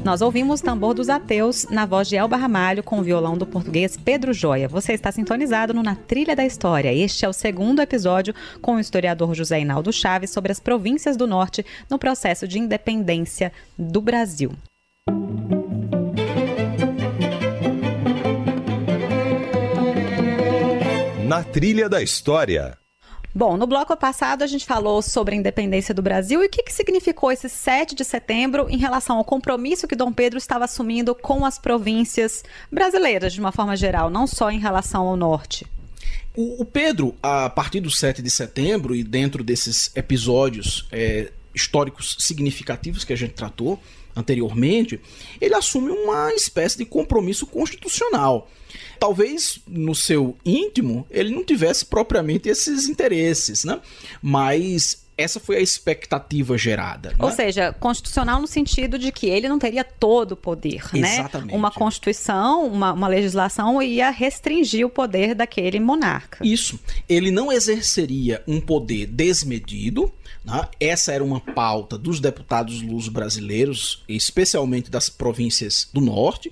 Nós ouvimos Tambor dos Ateus na voz de Elba Ramalho com o violão do português Pedro Joia. Você está sintonizado no Na Trilha da História. Este é o segundo episódio com o historiador José Hinaldo Chaves sobre as províncias do Norte no processo de independência do Brasil. Na Trilha da História. Bom, no bloco passado a gente falou sobre a independência do Brasil e o que significou esse 7 de setembro em relação ao compromisso que Dom Pedro estava assumindo com as províncias brasileiras, de uma forma geral, não só em relação ao norte. O Pedro, a partir do 7 de setembro e dentro desses episódios históricos significativos que a gente tratou anteriormente, ele assume uma espécie de compromisso constitucional. Talvez no seu íntimo ele não tivesse propriamente esses interesses, né? Mas essa foi a expectativa gerada. Né? Ou seja, constitucional no sentido de que ele não teria todo o poder, né? Exatamente. Uma constituição, uma legislação ia restringir o poder daquele monarca. Isso. Ele não exerceria um poder desmedido. Né? Essa era uma pauta dos deputados luso-brasileiros, especialmente das províncias do norte.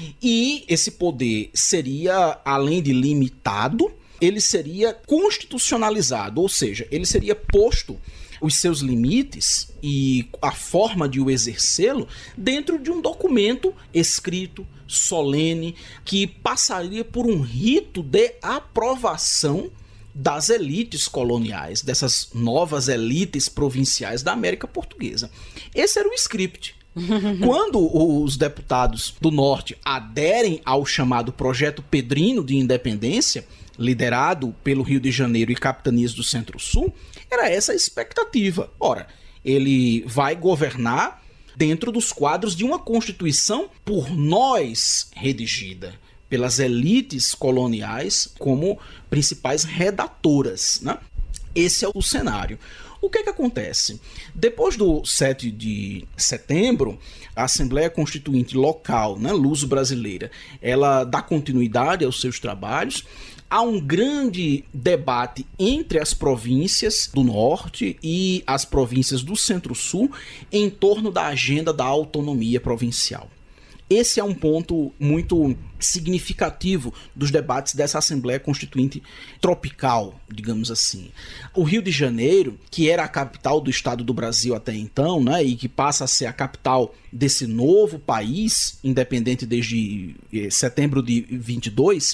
E esse poder seria, além de limitado, ele seria constitucionalizado, ou seja, ele seria posto os seus limites e a forma de o exercê-lo dentro de um documento escrito, solene, que passaria por um rito de aprovação das elites coloniais, dessas novas elites provinciais da América Portuguesa. Esse era o script. Quando os deputados do norte aderem ao chamado Projeto Pedrino de Independência, liderado pelo Rio de Janeiro e capitanias do Centro-Sul, era essa a expectativa. Ora, ele vai governar dentro dos quadros de uma Constituição por nós redigida, pelas elites coloniais como principais redatoras, né? Esse é o cenário. O que acontece? Depois do 7 de setembro, a Assembleia Constituinte Local, né, luso-brasileira, ela dá continuidade aos seus trabalhos. Há um grande debate entre as províncias do norte e as províncias do centro-sul em torno da agenda da autonomia provincial. Esse é um ponto muito significativo dos debates dessa Assembleia Constituinte tropical, digamos assim. O Rio de Janeiro, que era a capital do estado do Brasil até então, né, e que passa a ser a capital desse novo país, independente desde setembro de 22,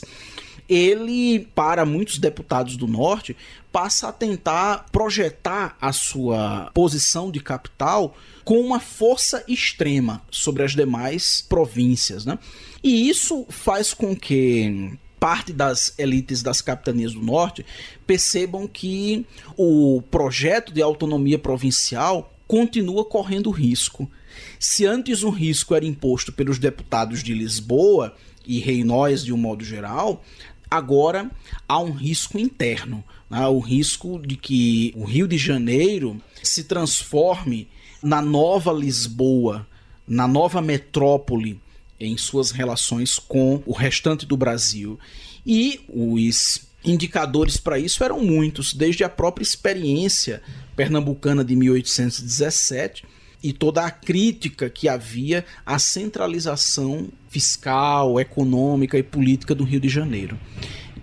ele, para muitos deputados do norte, passa a tentar projetar a sua posição de capital com uma força extrema sobre as demais províncias, né? E isso faz com que parte das elites das capitanias do norte percebam que o projeto de autonomia provincial continua correndo risco. Se antes o risco era imposto pelos deputados de Lisboa e reinóis de um modo geral, agora há um risco interno, né? O risco de que o Rio de Janeiro se transforme na nova Lisboa, na nova metrópole em suas relações com o restante do Brasil. E os indicadores para isso eram muitos, desde a própria experiência pernambucana de 1817 e toda a crítica que havia à centralização fiscal, econômica e política do Rio de Janeiro.